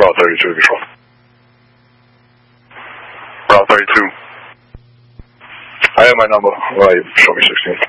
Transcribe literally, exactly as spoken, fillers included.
Route thirty-two control. Route thirty-two. I have my number. Well, show me sixteen.